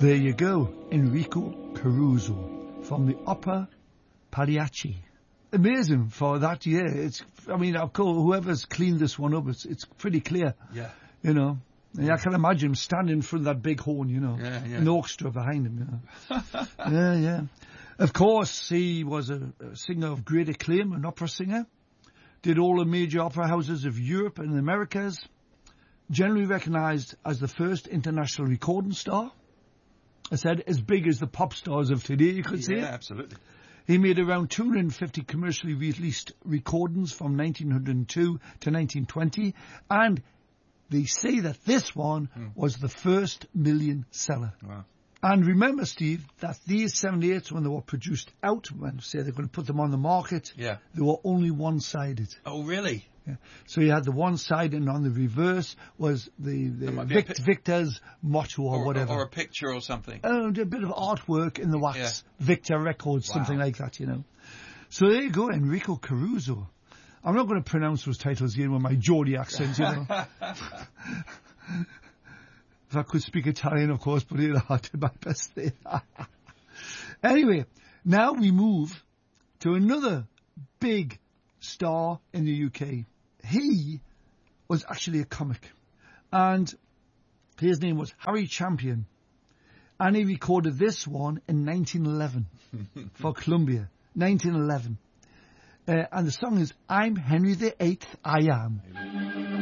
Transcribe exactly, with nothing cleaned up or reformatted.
There you go, Enrico Caruso from the Opera Pagliacci. Amazing for that year. It's, I mean, of course, whoever's cleaned this one up, it's it's pretty clear. Yeah. You know, and I can imagine him standing in front of that big horn, you know, yeah, yeah. an orchestra behind him. You know. yeah, yeah. Of course, he was a, a singer of great acclaim, an opera singer. Did all the major opera houses of Europe and the Americas. Generally recognised as the first international recording star. I said, as big as the pop stars of today, you could yeah, say. Yeah, absolutely. He made around two hundred fifty commercially released recordings from nineteen oh two to nineteen twenty, and they say that this one hmm. was the first million seller. Wow. And remember, Steve, that these seventy-eights, when they were produced out, when say they're going to put them on the market, yeah. they were only one-sided. Oh, really? Yeah. So you had the one side, and on the reverse was the, the Vic, pi- Victor's motto or, or whatever. Or a picture or something. Oh, a bit of artwork in the wax. Yeah. Victor Records, wow. something like that, you know. So there you go, Enrico Caruso. I'm not going to pronounce those titles again with my Geordie accent, you know. If I could speak Italian, of course, but you know, I did my best there. Anyway, now we move to another big star in the U K. He was actually a comic, and his name was Harry Champion, and he recorded this one in nineteen eleven for Columbia, nineteen eleven. Uh, and the song is I'm Henry the Eighth, I Am.